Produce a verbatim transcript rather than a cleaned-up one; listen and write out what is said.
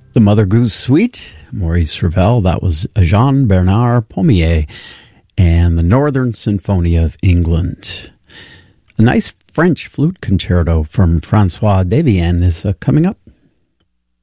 The Mother Goose Suite, Maurice Ravel, that was Jean-Bernard Pommier, and the Northern Symphony of England. A nice French flute concerto from Francois Devienne is uh, coming up